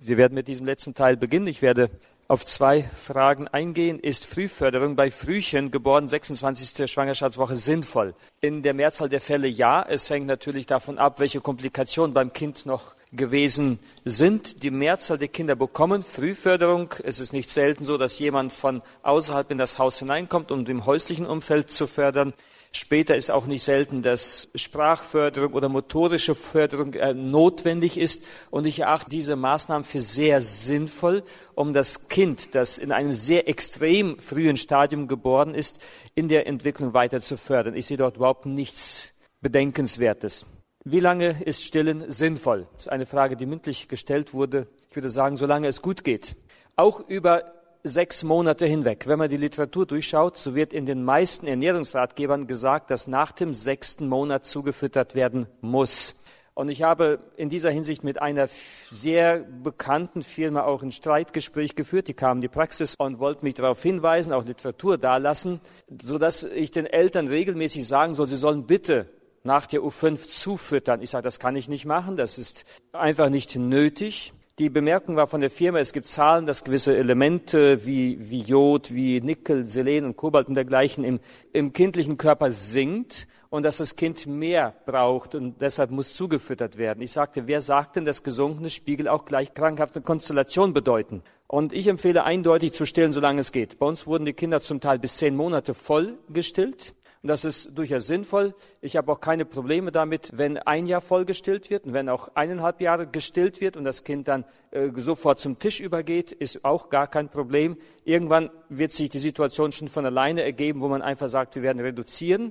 Wir werden mit diesem letzten Teil beginnen. Ich werde auf 2 Fragen eingehen. Ist Frühförderung bei Frühchen, geboren 26. Schwangerschaftswoche, sinnvoll? In der Mehrzahl der Fälle ja. Es hängt natürlich davon ab, welche Komplikationen beim Kind noch gewesen sind. Die Mehrzahl der Kinder bekommen Frühförderung. Es ist nicht selten so, dass jemand von außerhalb in das Haus hineinkommt, um im häuslichen Umfeld zu fördern. Später ist auch nicht selten, dass Sprachförderung oder motorische Förderung notwendig ist. Und ich erachte diese Maßnahmen für sehr sinnvoll, um das Kind, das in einem sehr extrem frühen Stadium geboren ist, in der Entwicklung weiter zu fördern. Ich sehe dort überhaupt nichts Bedenkenswertes. Wie lange ist Stillen sinnvoll? Das ist eine Frage, die mündlich gestellt wurde. Ich würde sagen, solange es gut geht. Auch über 6 Monate hinweg. Wenn man die Literatur durchschaut, so wird in den meisten Ernährungsratgebern gesagt, dass nach dem 6. Monat zugefüttert werden muss. Und ich habe in dieser Hinsicht mit einer sehr bekannten Firma auch ein Streitgespräch geführt. Die kamen in die Praxis und wollten mich darauf hinweisen, auch Literatur dalassen, sodass ich den Eltern regelmäßig sagen soll, sie sollen bitte nach der U5 zufüttern. Ich sage, das kann ich nicht machen, das ist einfach nicht nötig. Die Bemerkung war von der Firma, es gibt Zahlen, dass gewisse Elemente wie Jod, wie Nickel, Selen und Kobalt und dergleichen im kindlichen Körper sinkt und dass das Kind mehr braucht und deshalb muss zugefüttert werden. Ich sagte, wer sagt denn, dass gesunkene Spiegel auch gleich krankhafte Konstellation bedeuten? Und ich empfehle eindeutig zu stillen, solange es geht. Bei uns wurden die Kinder zum Teil bis 10 Monate voll gestillt. Und das ist durchaus sinnvoll. Ich habe auch keine Probleme damit, wenn 1 Jahr voll gestillt wird und wenn auch 1,5 Jahre gestillt wird und das Kind dann sofort zum Tisch übergeht, ist auch gar kein Problem. Irgendwann wird sich die Situation schon von alleine ergeben, wo man einfach sagt, wir werden reduzieren.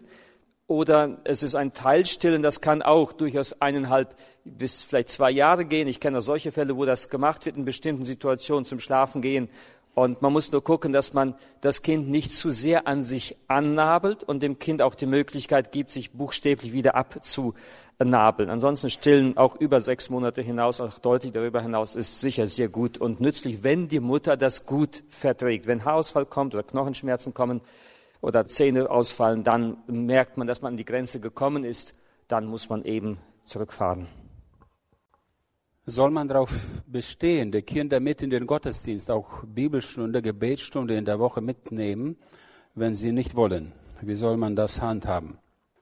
Oder es ist ein Teilstillen, das kann auch durchaus 1,5 bis vielleicht 2 Jahre gehen. Ich kenne auch solche Fälle, wo das gemacht wird in bestimmten Situationen zum Schlafen gehen. Und man muss nur gucken, dass man das Kind nicht zu sehr an sich annabelt und dem Kind auch die Möglichkeit gibt, sich buchstäblich wieder abzunabeln. Ansonsten stillen auch über 6 Monate hinaus, auch deutlich darüber hinaus, ist sicher sehr gut und nützlich, wenn die Mutter das gut verträgt. Wenn Haarausfall kommt oder Knochenschmerzen kommen oder Zähne ausfallen, dann merkt man, dass man an die Grenze gekommen ist. Dann muss man eben zurückfahren. Soll man darauf bestehen, die Kinder mit in den Gottesdienst, auch Bibelstunde, Gebetsstunde in der Woche mitnehmen, wenn sie nicht wollen? Wie soll man das handhaben?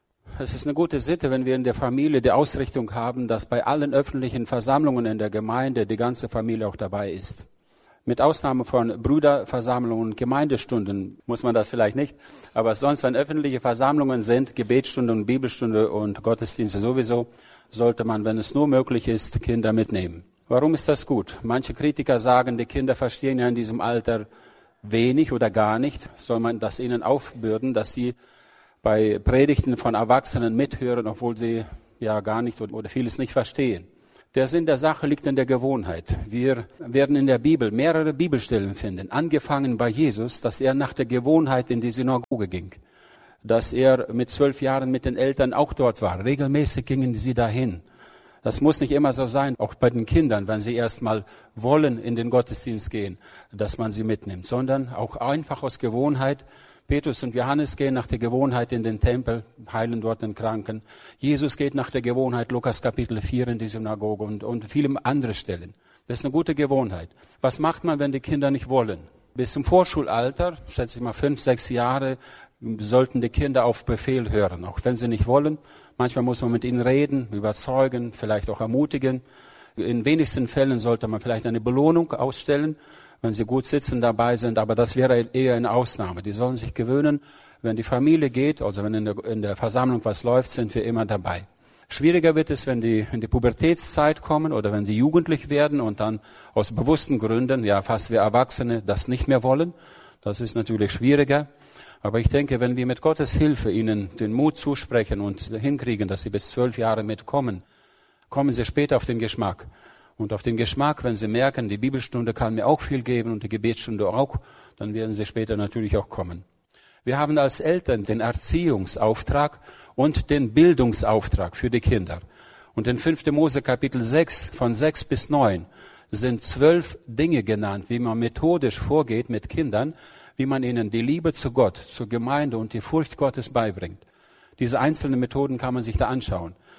Es ist eine gute Sitte, wenn wir in der Familie die Ausrichtung haben, dass bei allen öffentlichen Versammlungen in der Gemeinde die ganze Familie auch dabei ist. Mit Ausnahme von Brüderversammlungen und Gemeindestunden muss man das vielleicht nicht, aber sonst, wenn öffentliche Versammlungen sind, Gebetsstunde und Bibelstunde und Gottesdienste sowieso, sollte man, wenn es nur möglich ist, Kinder mitnehmen. Warum ist das gut? Manche Kritiker sagen, die Kinder verstehen ja in diesem Alter wenig oder gar nicht. Soll man das ihnen aufbürden, dass sie bei Predigten von Erwachsenen mithören, obwohl sie ja gar nicht oder vieles nicht verstehen? Der Sinn der Sache liegt in der Gewohnheit. Wir werden in der Bibel mehrere Bibelstellen finden, angefangen bei Jesus, dass er nach der Gewohnheit in die Synagoge ging. Dass er mit 12 Jahren mit den Eltern auch dort war. Regelmäßig gingen sie dahin. Das muss nicht immer so sein, auch bei den Kindern, wenn sie erst mal wollen in den Gottesdienst gehen, dass man sie mitnimmt, sondern auch einfach aus Gewohnheit. Petrus und Johannes gehen nach der Gewohnheit in den Tempel, heilen dort den Kranken. Jesus geht nach der Gewohnheit, Lukas Kapitel 4 in die Synagoge und viele andere Stellen. Das ist eine gute Gewohnheit. Was macht man, wenn die Kinder nicht wollen? Bis zum Vorschulalter, schätze ich mal 5, 6 Jahre, sollten die Kinder auf Befehl hören, auch wenn sie nicht wollen. Manchmal muss man mit ihnen reden, überzeugen, vielleicht auch ermutigen. In wenigsten Fällen sollte man vielleicht eine Belohnung ausstellen, wenn sie gut sitzen dabei sind, aber das wäre eher eine Ausnahme. Die sollen sich gewöhnen, wenn die Familie geht, also wenn in der Versammlung was läuft, sind wir immer dabei. Schwieriger wird es, wenn die in die Pubertätszeit kommen oder wenn die jugendlich werden und dann aus bewussten Gründen, ja fast wie Erwachsene, das nicht mehr wollen. Das ist natürlich schwieriger. Aber ich denke, wenn wir mit Gottes Hilfe ihnen den Mut zusprechen und hinkriegen, dass sie bis 12 Jahre mitkommen, kommen sie später auf den Geschmack. Und auf den Geschmack, wenn sie merken, die Bibelstunde kann mir auch viel geben und die Gebetsstunde auch, dann werden sie später natürlich auch kommen. Wir haben als Eltern den Erziehungsauftrag und den Bildungsauftrag für die Kinder. Und in 5. Mose Kapitel 6, von 6 bis 9, sind 12 Dinge genannt, wie man methodisch vorgeht mit Kindern, wie man ihnen die Liebe zu Gott, zur Gemeinde und die Furcht Gottes beibringt. Diese einzelnen Methoden kann man sich da anschauen.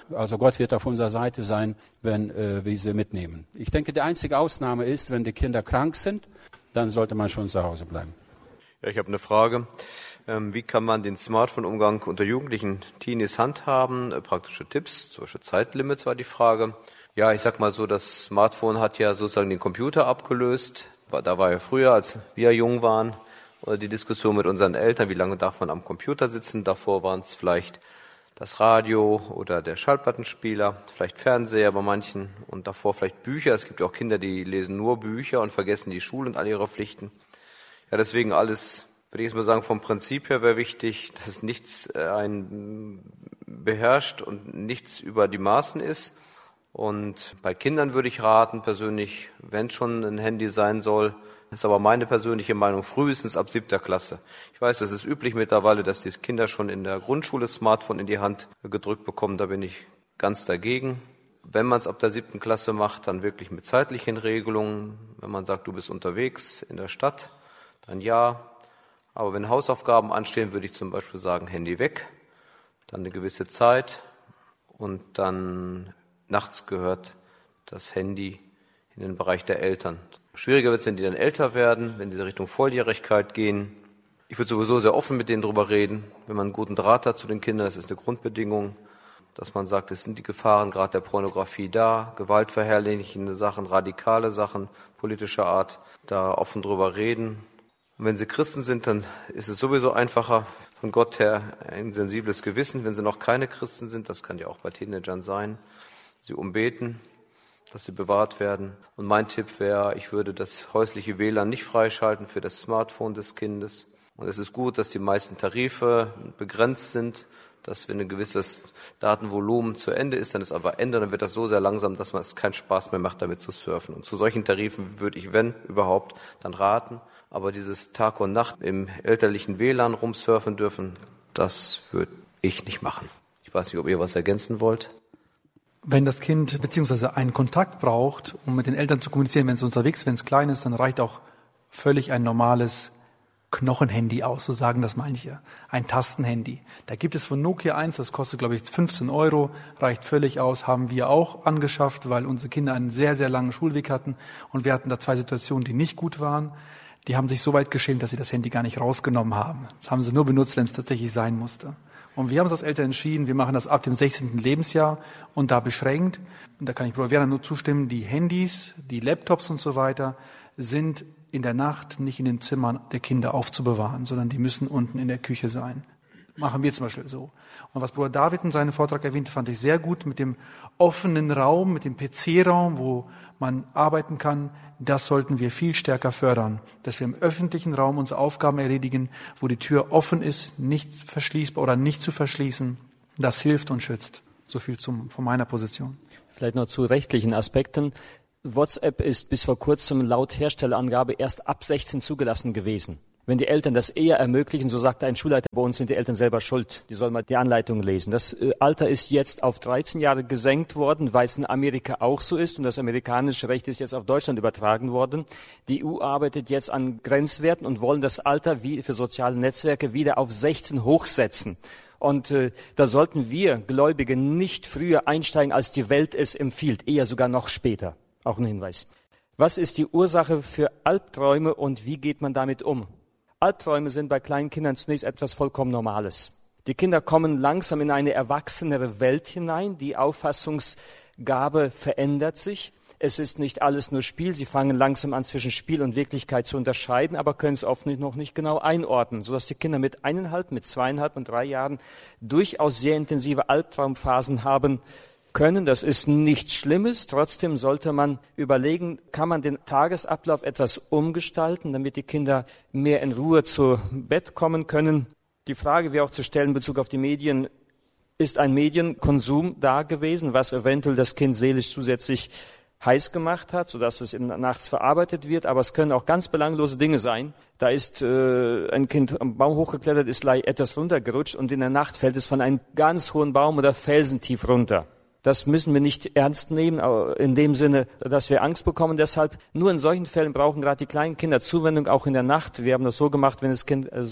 Also Gott wird auf unserer Seite sein, wenn wir sie mitnehmen. Ich denke, die einzige Ausnahme ist, wenn die Kinder krank sind, dann sollte man schon zu Hause bleiben. Ja, ich habe eine Frage. Wie kann man den Smartphone-Umgang unter Jugendlichen Teenies handhaben? Praktische Tipps, zum Beispiel Zeitlimits war die Frage. Ja, ich sag mal so, das Smartphone hat ja sozusagen den Computer abgelöst. Da war ja früher, als wir jung waren, die Diskussion mit unseren Eltern, wie lange darf man am Computer sitzen. Davor waren es vielleicht das Radio oder der Schallplattenspieler, vielleicht Fernseher bei manchen und davor vielleicht Bücher. Es gibt ja auch Kinder, die lesen nur Bücher und vergessen die Schule und all ihre Pflichten. Ja, deswegen alles, würde ich jetzt mal sagen, vom Prinzip her wäre wichtig, dass nichts einen beherrscht und nichts über die Maßen ist. Und bei Kindern würde ich raten, persönlich, wenn schon ein Handy sein soll, das ist aber meine persönliche Meinung, frühestens ab 7. Klasse. Ich weiß, es ist üblich mittlerweile, dass die Kinder schon in der Grundschule das Smartphone in die Hand gedrückt bekommen. Da bin ich ganz dagegen. Wenn man es ab der 7. Klasse macht, dann wirklich mit zeitlichen Regelungen. Wenn man sagt, du bist unterwegs in der Stadt, dann ja. Aber wenn Hausaufgaben anstehen, würde ich zum Beispiel sagen, Handy weg, dann eine gewisse Zeit und dann nachts gehört das Handy in den Bereich der Eltern. Schwieriger wird es, wenn die dann älter werden, wenn sie in Richtung Volljährigkeit gehen. Ich würde sowieso sehr offen mit denen drüber reden, wenn man einen guten Draht hat zu den Kindern, das ist eine Grundbedingung, dass man sagt, es sind die Gefahren gerade der Pornografie da, gewaltverherrlichende Sachen, radikale Sachen, politischer Art, da offen drüber reden. Und wenn sie Christen sind, dann ist es sowieso einfacher, von Gott her ein sensibles Gewissen. Wenn sie noch keine Christen sind, das kann ja auch bei Teenagern sein, sie umbeten, dass sie bewahrt werden. Und mein Tipp wäre, ich würde das häusliche WLAN nicht freischalten für das Smartphone des Kindes. Und es ist gut, dass die meisten Tarife begrenzt sind, dass wenn ein gewisses Datenvolumen zu Ende ist, dann ist aber Ende, dann wird das so sehr langsam, dass man es keinen Spaß mehr macht, damit zu surfen. Und zu solchen Tarifen würde ich, wenn überhaupt, dann raten. Aber dieses Tag und Nacht im elterlichen WLAN rumsurfen dürfen, das würde ich nicht machen. Ich weiß nicht, ob ihr was ergänzen wollt. Wenn das Kind beziehungsweise einen Kontakt braucht, um mit den Eltern zu kommunizieren, wenn es unterwegs ist, wenn es klein ist, dann reicht auch völlig ein normales Knochenhandy aus, so sagen das manche. Ein Tastenhandy. Da gibt es von Nokia eins, das kostet, glaube ich, 15 €, reicht völlig aus, haben wir auch angeschafft, weil unsere Kinder einen sehr, sehr langen Schulweg hatten und wir hatten da 2 Situationen, die nicht gut waren. Die haben sich so weit geschämt, dass sie das Handy gar nicht rausgenommen haben. Das haben sie nur benutzt, wenn es tatsächlich sein musste. Und wir haben uns als Eltern entschieden, wir machen das ab dem 16. Lebensjahr und da beschränkt. Und da kann ich Bruder Werner nur zustimmen, die Handys, die Laptops und so weiter sind in der Nacht nicht in den Zimmern der Kinder aufzubewahren, sondern die müssen unten in der Küche sein. Machen wir zum Beispiel so. Und was Bruder David in seinem Vortrag erwähnte, fand ich sehr gut mit dem offenen Raum, mit dem PC-Raum, wo man arbeiten kann. Das sollten wir viel stärker fördern, dass wir im öffentlichen Raum unsere Aufgaben erledigen, wo die Tür offen ist, nicht verschließbar oder nicht zu verschließen. Das hilft und schützt. So viel von meiner Position. Vielleicht noch zu rechtlichen Aspekten. WhatsApp ist bis vor kurzem laut Herstellerangabe erst ab 16 zugelassen gewesen. Wenn die Eltern das eher ermöglichen, so sagte ein Schulleiter bei uns, sind die Eltern selber schuld. Die sollen mal die Anleitung lesen. Das Alter ist jetzt auf 13 Jahre gesenkt worden, weil es in Amerika auch so ist. Und das amerikanische Recht ist jetzt auf Deutschland übertragen worden. Die EU arbeitet jetzt an Grenzwerten und wollen das Alter wie für soziale Netzwerke wieder auf 16 hochsetzen. Und da sollten wir Gläubige nicht früher einsteigen, als die Welt es empfiehlt, eher sogar noch später. Auch ein Hinweis. Was ist die Ursache für Albträume und wie geht man damit um? Albträume sind bei kleinen Kindern zunächst etwas vollkommen Normales. Die Kinder kommen langsam in eine erwachsenere Welt hinein. Die Auffassungsgabe verändert sich. Es ist nicht alles nur Spiel. Sie fangen langsam an, zwischen Spiel und Wirklichkeit zu unterscheiden, aber können es oft noch nicht genau einordnen, sodass die Kinder mit 1,5, mit 2,5 und 3 Jahren durchaus sehr intensive Albtraumphasen haben können. Das ist nichts Schlimmes. Trotzdem sollte man überlegen, kann man den Tagesablauf etwas umgestalten, damit die Kinder mehr in Ruhe zu Bett kommen können. Die Frage wäre auch zu stellen in Bezug auf die Medien, ist ein Medienkonsum da gewesen, was eventuell das Kind seelisch zusätzlich heiß gemacht hat, sodass es nachts verarbeitet wird. Aber es können auch ganz belanglose Dinge sein. Da ist ein Kind am Baum hochgeklettert, ist etwas runtergerutscht und in der Nacht fällt es von einem ganz hohen Baum oder Felsentief runter. Das müssen wir nicht ernst nehmen, in dem Sinne, dass wir Angst bekommen. Deshalb, nur in solchen Fällen brauchen gerade die kleinen Kinder Zuwendung, auch in der Nacht. Wir haben das so gemacht, wenn das Kind so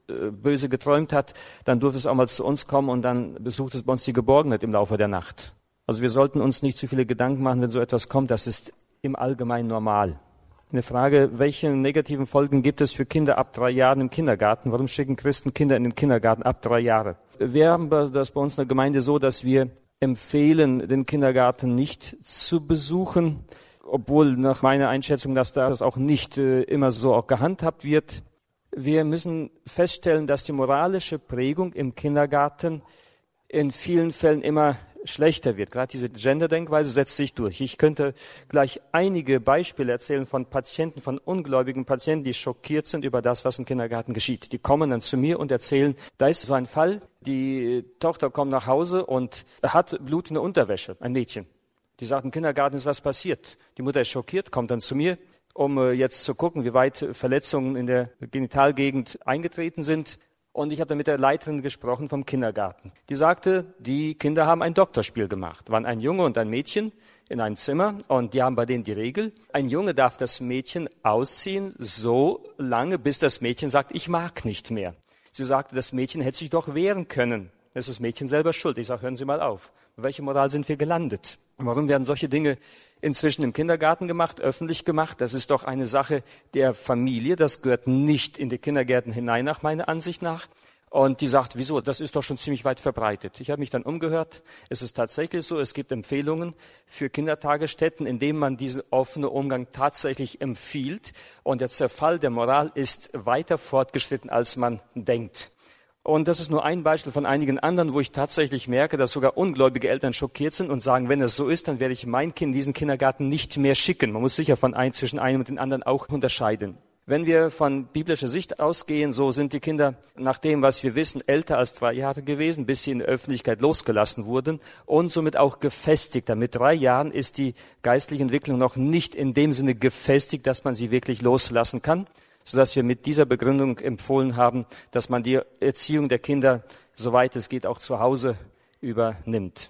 böse geträumt hat, dann durfte es auch mal zu uns kommen und dann besucht es bei uns die Geborgenheit im Laufe der Nacht. Also wir sollten uns nicht zu viele Gedanken machen, wenn so etwas kommt. Das ist im Allgemeinen normal. Eine Frage, welche negativen Folgen gibt es für Kinder ab 3 Jahren im Kindergarten? Warum schicken Christen Kinder in den Kindergarten ab 3 Jahre? Wir haben das bei uns in der Gemeinde so, dass wir empfehlen, den Kindergarten nicht zu besuchen, obwohl nach meiner Einschätzung, dass das auch nicht immer so auch gehandhabt wird. Wir müssen feststellen, dass die moralische Prägung im Kindergarten in vielen Fällen immer schlechter wird. Gerade diese Gender-Denkweise setzt sich durch. Ich könnte gleich einige Beispiele erzählen von Patienten, von ungläubigen Patienten, die schockiert sind über das, was im Kindergarten geschieht. Die kommen dann zu mir und erzählen, da ist so ein Fall, die Tochter kommt nach Hause und hat blutende Unterwäsche, ein Mädchen. Die sagt, im Kindergarten ist was passiert. Die Mutter ist schockiert, kommt dann zu mir, um jetzt zu gucken, wie weit Verletzungen in der Genitalgegend eingetreten sind. Und ich habe dann mit der Leiterin gesprochen vom Kindergarten. Die sagte, die Kinder haben ein Doktorspiel gemacht. Waren ein Junge und ein Mädchen in einem Zimmer und die haben bei denen die Regel, ein Junge darf das Mädchen ausziehen, so lange, bis das Mädchen sagt, ich mag nicht mehr. Sie sagte, das Mädchen hätte sich doch wehren können. Das ist das Mädchen selber schuld. Ich sage, hören Sie mal auf. Welche Moral sind wir gelandet? Warum werden solche Dinge inzwischen im Kindergarten gemacht, öffentlich gemacht? Das ist doch eine Sache der Familie. Das gehört nicht in die Kindergärten hinein, nach meiner Ansicht nach. Und die sagt, wieso? Das ist doch schon ziemlich weit verbreitet. Ich habe mich dann umgehört. Es ist tatsächlich so, es gibt Empfehlungen für Kindertagesstätten, in denen man diesen offenen Umgang tatsächlich empfiehlt. Und der Zerfall der Moral ist weiter fortgeschritten, als man denkt. Und das ist nur ein Beispiel von einigen anderen, wo ich tatsächlich merke, dass sogar ungläubige Eltern schockiert sind und sagen, wenn es so ist, dann werde ich mein Kind in diesen Kindergarten nicht mehr schicken. Man muss sicher zwischen einem und den anderen auch unterscheiden. Wenn wir von biblischer Sicht ausgehen, so sind die Kinder nach dem, was wir wissen, älter als 3 Jahre gewesen, bis sie in der Öffentlichkeit losgelassen wurden und somit auch gefestigt. Mit 3 Jahren ist die geistliche Entwicklung noch nicht in dem Sinne gefestigt, dass man sie wirklich loslassen kann, sodass wir mit dieser Begründung empfohlen haben, dass man die Erziehung der Kinder, soweit es geht, auch zu Hause übernimmt.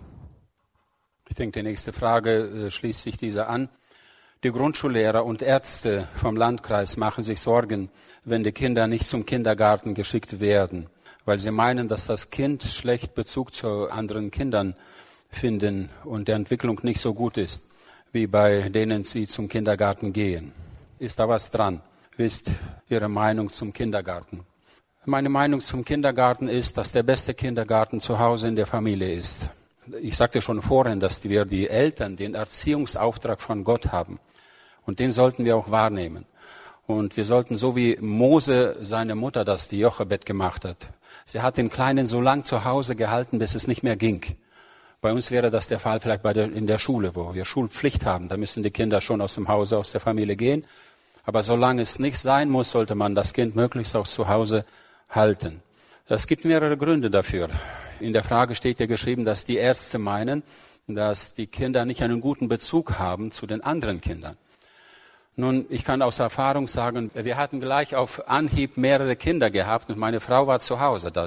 Ich denke, die nächste Frage schließt sich dieser an. Die Grundschullehrer und Ärzte vom Landkreis machen sich Sorgen, wenn die Kinder nicht zum Kindergarten geschickt werden, weil sie meinen, dass das Kind schlecht Bezug zu anderen Kindern finden und der Entwicklung nicht so gut ist, wie bei denen sie zum Kindergarten gehen. Ist da was dran? Wie ist Ihre Meinung zum Kindergarten? Meine Meinung zum Kindergarten ist, dass der beste Kindergarten zu Hause in der Familie ist. Ich sagte schon vorhin, dass wir die Eltern den Erziehungsauftrag von Gott haben. Und den sollten wir auch wahrnehmen. Und wir sollten, so wie Mose seine Mutter das die Jochebed gemacht hat. Sie hat den Kleinen so lang zu Hause gehalten, bis es nicht mehr ging. Bei uns wäre das der Fall vielleicht in der Schule, wo wir Schulpflicht haben. Da müssen die Kinder schon aus dem Hause, aus der Familie gehen. Aber solange es nicht sein muss, sollte man das Kind möglichst auch zu Hause halten. Es gibt mehrere Gründe dafür. In der Frage steht ja geschrieben, dass die Ärzte meinen, dass die Kinder nicht einen guten Bezug haben zu den anderen Kindern. Nun, ich kann aus Erfahrung sagen, wir hatten gleich auf Anhieb mehrere Kinder gehabt und meine Frau war zu Hause.